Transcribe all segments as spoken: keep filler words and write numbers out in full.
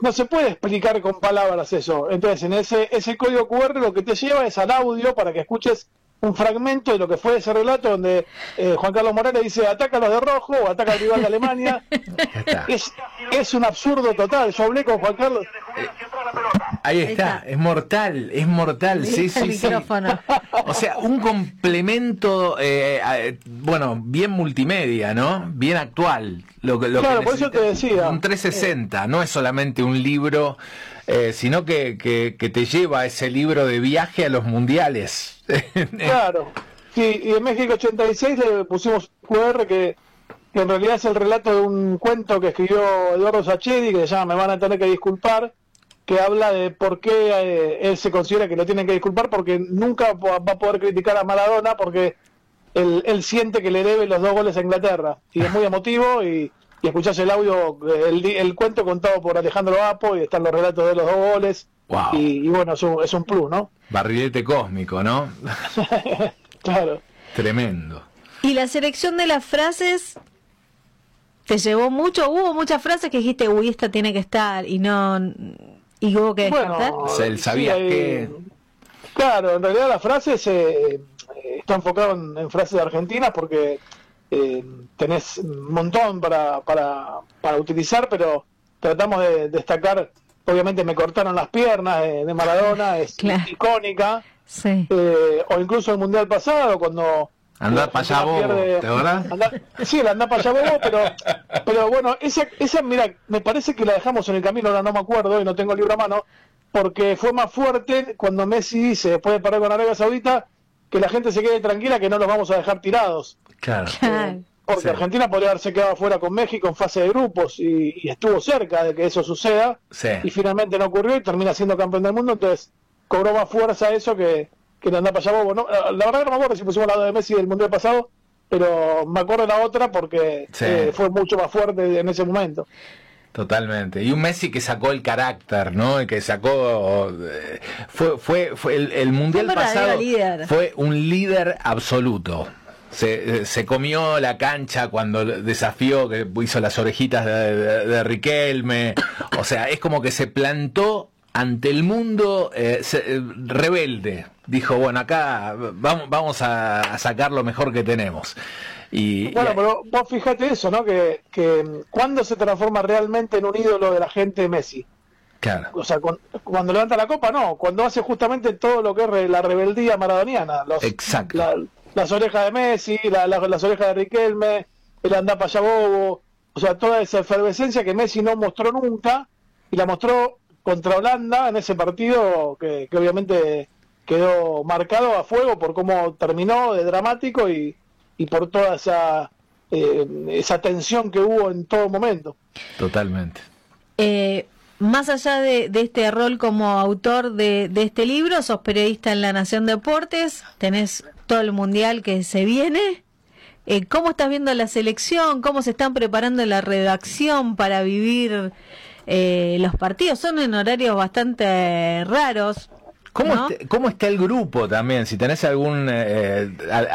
no se puede explicar con palabras eso. Entonces, en ese, ese código cu erre lo que te lleva es al audio para que escuches un fragmento de lo que fue ese relato donde eh, Juan Carlos Morales dice ataca a los de rojo o ataca al rival de Alemania. es, es un absurdo total. Yo hablé con Juan Carlos. Eh, ahí está, es mortal, es mortal, sí, sí, sí. O sea, un complemento, eh, eh, bueno, bien multimedia, ¿no? Bien actual. Lo, lo claro, que por eso te decía. Un trescientos sesenta, eh. no es solamente un libro, eh, sino que, que, que te lleva a ese libro de viaje a los mundiales. Claro, sí, y en México ochenta y seis le pusimos cu erre que, que en realidad es el relato de un cuento que escribió Eduardo Sacheri, que se llama Me van a tener que disculpar, que habla de por qué eh, él se considera que lo tienen que disculpar, porque nunca va a poder criticar a Maradona, porque él, él siente que le debe los dos goles a Inglaterra, y es muy emotivo, y, y escuchás el audio, el, el cuento contado por Alejandro Apo, y están los relatos de los dos goles. Wow. Y, y bueno, es un, es un plus, ¿no? Barrilete cósmico, ¿no? Claro. Tremendo. Y la selección de las frases te llevó mucho, hubo muchas frases que dijiste, uy, esta tiene que estar, y no, y hubo que descartar. Bueno, o sea, él sabía sí, que... Claro, en realidad las frases eh, está enfocado en, en frases argentinas porque eh, tenés un montón para, para, para utilizar, pero tratamos de destacar. Obviamente me cortaron las piernas de, de Maradona, es claro. icónica. Sí. Eh, o incluso el Mundial pasado, cuando... Andá para allá bobo, ¿te acordás? Sí, la andá para allá bobo, pero, pero bueno, esa, esa, mira, me parece que la dejamos en el camino, ahora no me acuerdo y no tengo el libro a mano, porque fue más fuerte cuando Messi dice, después de parar con Arabia Saudita, que la gente se quede tranquila, que no los vamos a dejar tirados. Claro. Eh, porque sí. Argentina podría haberse quedado fuera con México en fase de grupos y, y estuvo cerca de que eso suceda, sí. y finalmente no ocurrió y termina siendo campeón del mundo, entonces cobró más fuerza eso que, que le anda para allá bobo, ¿no? La verdad que no me acuerdo si pusimos la de Messi del Mundial pasado, pero me acuerdo de la otra porque sí. eh, fue mucho más fuerte en ese momento. Totalmente. Y un Messi que sacó el carácter, ¿no? Y que sacó... Eh, fue fue fue el, el Mundial pasado líder. Fue un líder absoluto. Se, se comió la cancha cuando desafió, que hizo las orejitas de, de, de Riquelme. O sea, es como que se plantó ante el mundo eh, se, eh, rebelde. Dijo, bueno, acá vamos, vamos a, a sacar lo mejor que tenemos. Y, bueno, y... pero vos fíjate eso, ¿no? Que, que ¿cuándo se transforma realmente en un ídolo de la gente Messi? Claro. O sea, cuando, cuando levanta la copa, no. Cuando hace justamente todo lo que es re, la rebeldía maradoniana. Los, Exacto. La, las orejas de Messi, la, la, las orejas de Riquelme, el andá para allá bobo. O sea, toda esa efervescencia que Messi no mostró nunca y la mostró contra Holanda en ese partido que, que obviamente quedó marcado a fuego por cómo terminó de dramático y y por toda esa eh, esa tensión que hubo en todo momento. Totalmente. Eh, más allá de, de este rol como autor de, de este libro, sos periodista en La Nación Deportes, tenés todo el mundial que se viene. Eh, ¿Cómo estás viendo la selección? ¿Cómo se están preparando la redacción para vivir eh, los partidos? Son en horarios bastante raros. ¿Cómo, ¿no? está, ¿Cómo está el grupo también? Si tenés algún eh,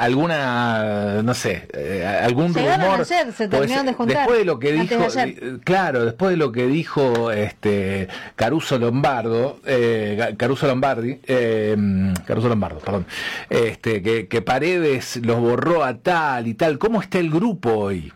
alguna, no sé, eh, algún Llegaron rumor. Ayer, se terminaron pues, de juntar. Después de lo que dijo, de claro, después de lo que dijo este Caruso Lombardo, eh, Caruso Lombardi, eh, Caruso Lombardo, perdón, este, que, que Paredes los borró a tal y tal. ¿Cómo está el grupo hoy?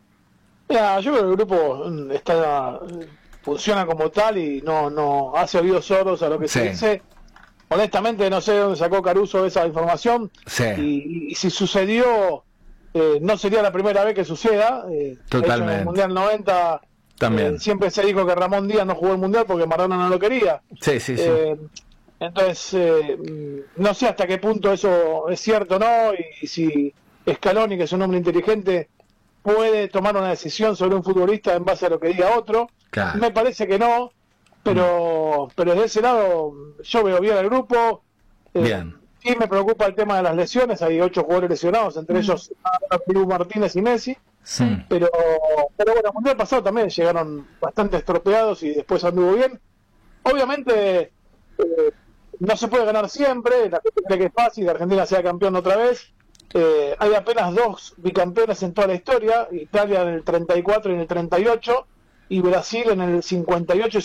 Ya, yo creo que el grupo está funciona como tal y no no hace oídos sordos a lo que sí. se dice. Honestamente no sé de dónde sacó Caruso esa información sí. y, y si sucedió eh, no sería la primera vez que suceda. Eh, Totalmente. En el Mundial noventa también eh, siempre se dijo que Ramón Díaz no jugó el Mundial porque Maradona no lo quería. Sí, sí, sí. Eh, entonces eh, no sé hasta qué punto eso es cierto o no y, y si Scaloni, que es un hombre inteligente, puede tomar una decisión sobre un futbolista en base a lo que diga otro. Claro. Me parece que no. Pero, pero desde ese lado yo veo bien al grupo. Eh, bien. Sí me preocupa el tema de las lesiones. Hay ocho jugadores lesionados, entre mm. ellos Dibu Martínez y Messi. Sí. Pero, pero bueno, el mundial pasado también llegaron bastante estropeados y después anduvo bien. Obviamente eh, no se puede ganar siempre. La gente cree que es fácil que Argentina sea campeón otra vez. Eh, hay apenas dos bicampeones en toda la historia. Italia en el treinta y cuatro y en el treinta y ocho. Y Brasil en el cincuenta y ocho y